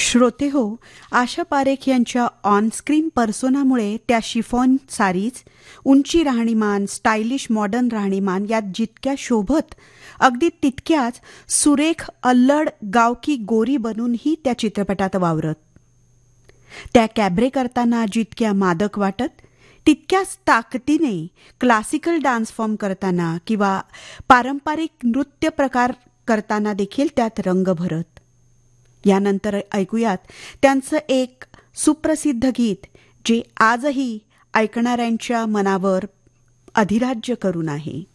श्रोते हो, आशा पारेख यांच्या ऑनस्क्रीन पर्सोनामुळे त्या शिफॉन सारीज, उंची राहणीमान, स्टायलिश मॉडर्न राहणीमान यात जितक्या शोभत, अगदी तितक्याच सुरेख अल्लड गावकी गोरी बनूनही त्या चित्रपटात वावरत. त्या कॅबरे करताना जितक्या मादक वाटत, तितक्याच ताकदीने क्लासिकल डान्स फॉर्म करताना किंवा पारंपरिक नृत्य प्रकार करताना देखील त्यात रंग भरत. यानंतर ऐकूयात त्यांचं एक सुप्रसिद्ध गीत जे आजही ऐकणाऱ्यांच्या मनावर अधिराज्य करून आहे.